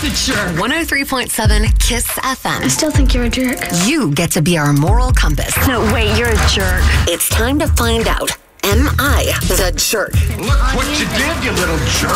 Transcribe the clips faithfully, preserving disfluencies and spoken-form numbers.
the jerk. one oh three point seven Kiss F M. I still think you're a jerk. You get to be our moral compass. No, wait, you're a jerk. It's time to find out. Am I the jerk? Look what you did, you little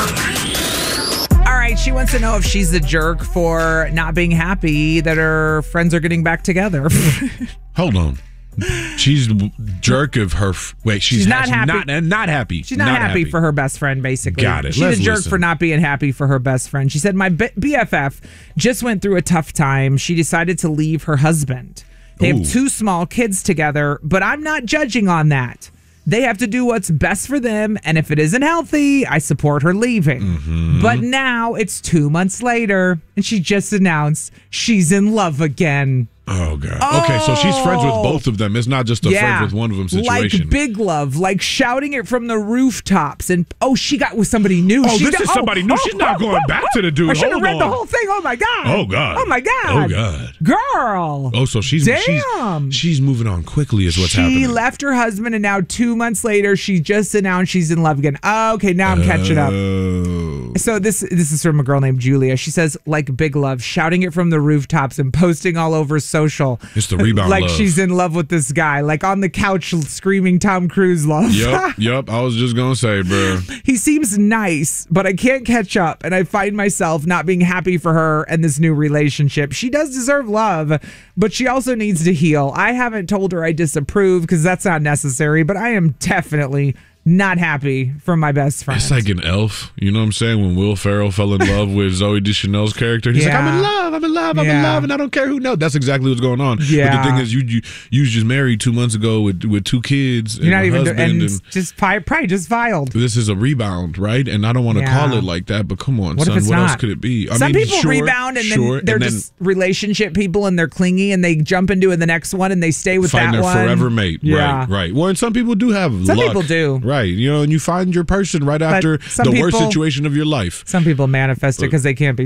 jerk. All right, she wants to know if she's the jerk for not being happy that her friends are getting back together. Hold on. She's the jerk of her. F- Wait, she's, She's not ha- happy. Not, not happy. She's not, happy, for her best friend, basically. Got it. She's Let's a jerk listen. for not being happy for her best friend. She said, my B- BFF just went through a tough time. She decided to leave her husband. They Ooh. have two small kids together, but I'm not judging on that. They have to do what's best for them, and if it isn't healthy, I support her leaving. Mm-hmm. But now it's two months later, and she just announced she's in love again. Oh, God. Okay, so she's friends with both of them. It's not just a friends with one of them situation. Like big love, like shouting it from the rooftops. And, oh, she got with somebody new. Oh, She this got- is somebody new. She's not going back to the dude. I should have Hold read the on. whole thing. Oh, my God. Oh, God. Oh, my God. Oh, God. Girl. Oh, so she's Damn. she's she's moving on quickly is what's she happening. She left her husband, and now two months later, she just announced she's in love again. Oh, okay, now I'm catching up. Oh. So this this is from a girl named Julia. She says, like big love, shouting it from the rooftops and posting all over social. It's the rebound like love. she's in love with this guy, like on the couch screaming Tom Cruise love. Yep, yep. I was just going to say, bro. He seems nice, but I can't catch up, and I find myself not being happy for her and this new relationship. She does deserve love, but she also needs to heal. I haven't told her I disapprove because that's not necessary, but I am definitely not happy for my best friend. It's like an Elf. You know what I'm saying? When Will Ferrell fell in love with Zoe Deschanel's character, he's Yeah. like, I'm in love, I'm in love, I'm in Yeah. love, and I don't care who knows. That's exactly what's going on. Yeah. But the thing is, you you, you was just married two months ago with, with two kids and You're not a even husband, and, and just pi- probably just filed. this is a rebound, right? And I don't want to Yeah. call it like that, but come on, What if son, it's what not? else could it be? I Some mean, people sure, rebound and sure, then they're and then just relationship people and they're clingy and they jump into the next one and they stay with find that their one. forever mate. Yeah. Right, right. Well, and some people do have Some luck. people do. Right. You know, and you find your person right after some the worst people- situation of your life. Some people manifest it because they can't be